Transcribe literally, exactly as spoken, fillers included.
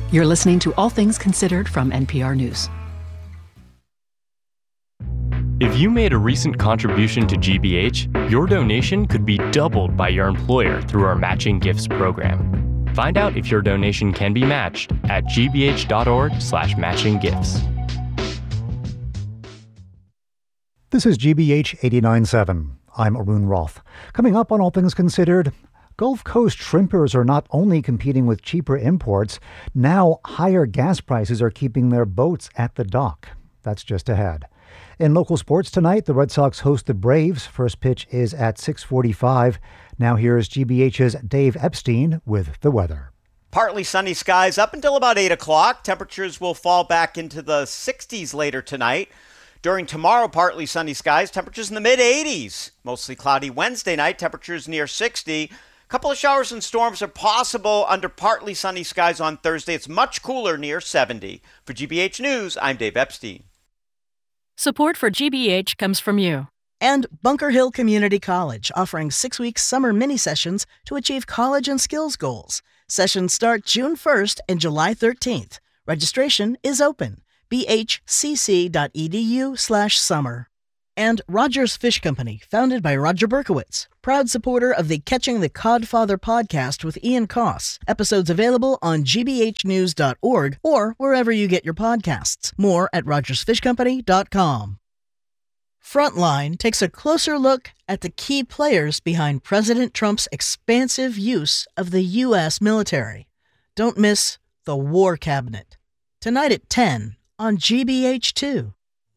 You're listening to All Things Considered from N P R News. If you made a recent contribution to G B H, your donation could be doubled by your employer through our Matching Gifts program. Find out if your donation can be matched at gbh.org slash matching gifts. This is G B H eighty-nine point seven. I'm Arun Roth. Coming up on All Things Considered, Gulf Coast shrimpers are not only competing with cheaper imports, now higher gas prices are keeping their boats at the dock. That's just ahead. In local sports tonight, the Red Sox host the Braves. First pitch is at six forty-five. Now here's G B H's Dave Epstein with the weather. Partly sunny skies up until about eight o'clock. Temperatures will fall back into the sixties later tonight. During tomorrow, partly sunny skies, temperatures in the mid-eighties. Mostly cloudy Wednesday night, temperatures near sixty. A couple of showers and storms are possible under partly sunny skies on Thursday. It's much cooler, near seventy. For G B H News, I'm Dave Epstein. Support for G B H comes from you. And Bunker Hill Community College, offering six-week summer mini-sessions to achieve college and skills goals. Sessions start June first and July thirteenth. Registration is open. bhcc.edu slash summer. And Rogers Fish Company, founded by Roger Berkowitz, proud supporter of the Catching the Codfather podcast with Ian Koss. Episodes available on g b h news dot org or wherever you get your podcasts. More at rogers fish company dot com. Frontline takes a closer look at the key players behind President Trump's expansive use of the U S military. Don't miss the War Cabinet. Tonight at ten on G B H two.